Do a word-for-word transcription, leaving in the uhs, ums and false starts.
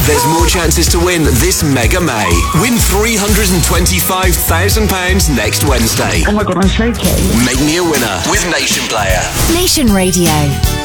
There's more chances to win this Mega May. Win three hundred twenty-five thousand pounds next Wednesday. Oh my God, I'm shaking. Make me a winner with Nation Player. Nation Radio.